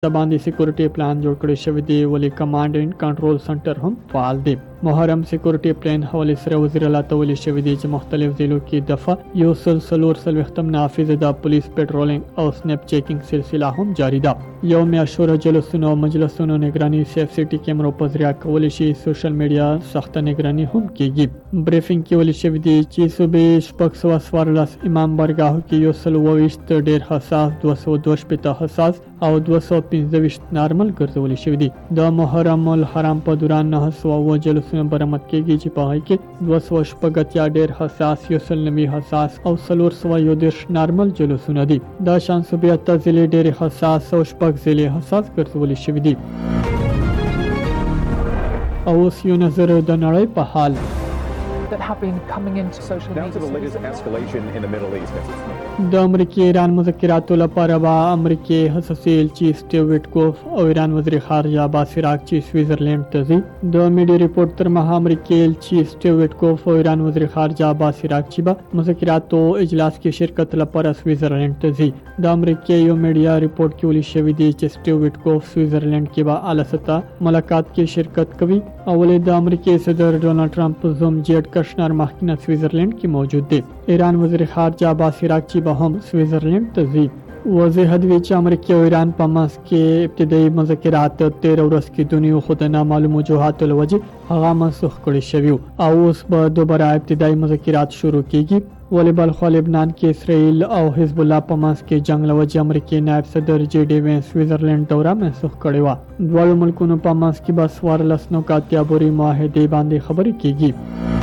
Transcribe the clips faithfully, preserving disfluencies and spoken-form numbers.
د باندې سکیورټي پلان جوړ کړی شوی دی ولې کمانډ اینډ کنټرول سنټر هم فعال دی. محرم سکیورټي پلان حواله سره وزیر اعلی ته ویل شوی دی چې مختلف ضلعو کې دفعه یو سل سلور سلوختم نافذ د پولیس پټرولینګ او سنیپ چیکینګ سلسله هم جاری ده. یو میاشور جلسونو مجلسونو نگرانی سیف سیټي کیمرو په ذریعہ کول شي. سوشل میډیا سخت نگرانی هم کیږي. بریفینګ کې ویل شوی دی چې صوبې شپږ سوه څوارلس امام بارګاهو کې یو سل اوویشت ډیر حساس، دوه سوه دوه شپېته حساس او دوه سوه پنځه ویشت نارمل ګرځول شوی دی. د محرم الحرام په دوران نه سوه اووه جلسونه برآمد کیږي چې په هغه کې دوه سوه شپږ اتیا ډیر حساس، یو سل نوي حساس او څلور سوه یو دېرش نارمل جلسونه دي. دا شان صوبې اته ضلعې ډیر حساس او شپږ ضلعې حساس ګرځول شوي دي. او اوس یو نظر د نړۍ په حال that have been coming into social Down media. to the latest escalation in the Middle East. د امریکای ایران مذاکراتو لپاره با امریکای حساسي الچی سټیو ویټکوف او ایران وزیر خارجه عباس عراقچی سویزرلند ته ځي. د میډیا ریپورت تر مها امریکای الچی سټیو ویټکوف او ایران وزیر خارجه عباس عراقچی به مذاکراتو اجلاس کې شرکت لپاره سویزرلند ته ځي. د امریکای یو میډیا ریپورت کې ویل شوی دی چې سټیو ویټکوف سویزرلند کې به اعلی سطح ملاقات کې شرکت کوي. اولې د امریکای صدر ډونالد ټرمپ زوم جیټ کشنر مخکینه سویزرلند کې موجود دی. ایران وزیر خارجه عباس عراقچی به هم سویزرلند ته ځي. واضح دی چې امریکا او ایران په منځ کې ابتدایي مذاکرات تیر ورځ کې دونیو خود نه معلوم وجوهاتو لوجه هغه منسوخ کړي شوی او اوس به دوباره ابتدایي مذاکرات شروع کیږي. ولی بلخو لبنان کې اسرائیل او حزب الله په منځ کې جنگ لوجه امریکای نائب صدر جی ډي وینس سویزرلند دوره منسوخ کړې و. دواړو ملکونو په منځ کې به څوارلس نکاتیا پورې معاهدې باندې خبرې کیږي.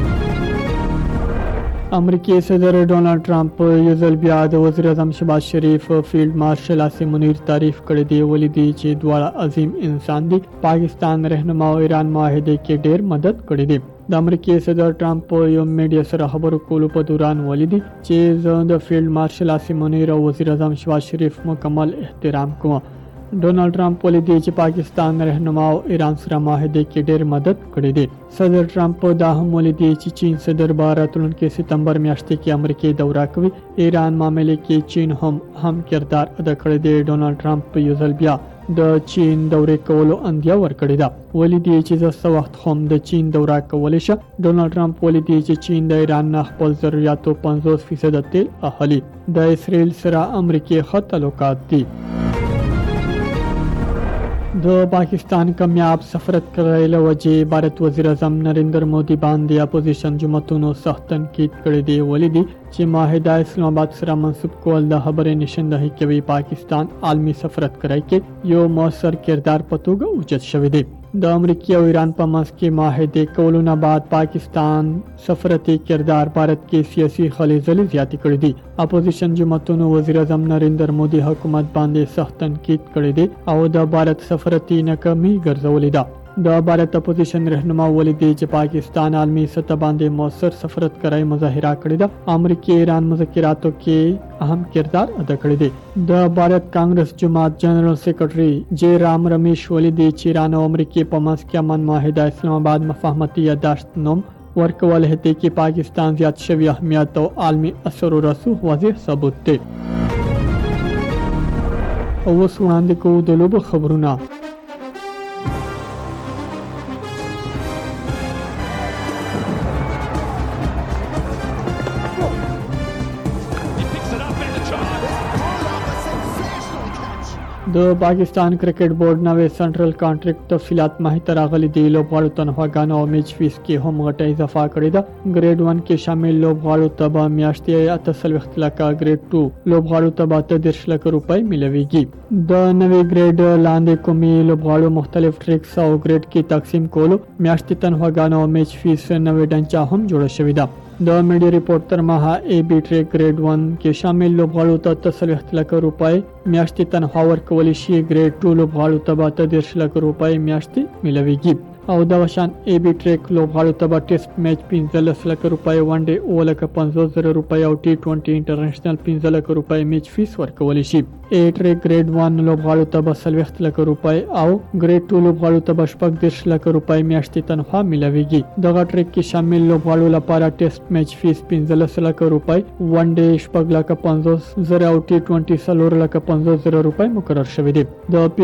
امریکای صدر ډونالد ټرمپ یو ځل بیا د وزیر اعظم شهباز شریف فیلډ مارشل عاصم منیر تعریف کړی دی. ولې دی چې دواړه عظیم انسان دي. پاکستان رهنما او ایران معاهده کې ډیر مدد کړی دی. د امریکای صدر ټرمپ یو میډیا سره خبرو کولو په دوران ولیدي چې زه د فیلډ مارشل عاصم منیر او وزیر اعظم شهباز شریف مکمل احترام کوم. ډونالد ټرمپ ولیدي چې پاکستان رهنما او ایران سره معاهده کې ډیر مدد کړی دی. صدر ټرمپ دا هم ولیدي چې چین صدر بار راتلونکي سپتمبر میاشتې کې امریکای دوره کوي. ایران معاملې کې چین هم هم کردار ادا کړی دی. ډونالد ټرمپ یو ځل بیا د چین دورې کولو اندیا ورکړی دا. ولیدي چې زه څه وخت هم د چین دوره کولی شم. ډونالد ټرمپ ولیدي چې چین د ایران نه خپل ضرورتو پنځوس فیصد تیل اخلي. د اسرائیل سره امریکای ښه تعلقات دي. د پاکستان کامیاب سفارت کرایې له وجې بھارت وزیر اعظم نریندر مودي باندې اپوزیشن جماعتونو سخت تنقید کړی دی. ولیدي چې معاهده اسلام آباد سره منسوب کول د خبرې نشاندهي کوي پاکستان عالمی سفارت کرایې کې یو موثر کردار په توګه اوچت شوی دی. د امریکا او ایران په منځ کې معاهده کولو نه بعد پاکستان سفارتي کردار بھارت کې سیاسي خلیزلې زیاتې کړې دي. اپوزیشن جماعتونو وزیر اعظم نریندر مودي حکومت باندې سخت تنقید کړی دی او د بھارت سفارتي ناکامي ګرځولې ده. د بھارت اپوزیشن رهنما ولیدي چې پاکستان عالمی سطح باندې موثر سفارت کرای مظاهره کړې ده. امریکا ایران مذاکراتو کې اهم کردار ادا کړی دی. د بھارت کانګرس جماعت جنرال سیکرټري جے رام رمیش ولیدي چې ایران او امریکا په منځ کې امن معاهده اسلام آباد مفاهمتي یادداشت نوم ورکول هته کې پاکستان زیات شوی اهمیت او عالمی اثر و رسوخ واضح ثبوت دی. او اوس وړاندې کوو د لوبو خبرونه. د پاکستان کرکټ بورډ نوې سنټرل کانټریکټ تفصیلات مخې ته راغلي دي. لوبغاړو تنخواګانو او میچ فیس کې هم غټه اضافه کړې ده. ګریډ ون کې شامل لوبغاړو ته به میاشتې اته څلوېښت لکه، ګریډ ټو لوبغاړو ته به اته دېرش لکه روپۍ ملويږي. د نوې ګریډ لاندې کومي لوبغاړو مختلف ټریکس او ګریډ کې تقسیم کولو میاشتې تنخواګانو او میچ فیس نوې ډنچه هم جوړه شوې ده. د میډیا ریپورت تر مها ای بی ټریک ګریډ ون کې شامل لوبغاړو ته اته څلوېښت لکه روپۍ میاشتې تنخوا ورکول شي. ګریډ ټو لوبغاړو ته به اته دېرش لکه روپۍ میاشتې ملويږي. او دغه شان ای بي ټریک لوبغاړو ته به ټیسټ میچ پنځلس لکه روپۍ، ون ډے اوه لکه پنځوس زره روپۍ او ټي ټوینټي انټرنیشنل پنځه لکه روپۍ میچ فیس ورکولی شي. ای ټریک ګریډ ون لوبغاړو ته به څلوېښت لکه روپۍ او ګریډ ټو لوبغاړو ته به شپږ دېرش لکه روپۍ میاشتې تنخوا میلاویږي. دغه ټریک کې شامل لوبغاړو لپاره ټیسټ میچ فیس پنځلس لکه روپۍ، ون ډے شپږ لکه پنځوس زره او ټي ټوینټي څلور لکه پنځوس زره روپۍ مقرر شوی دی. د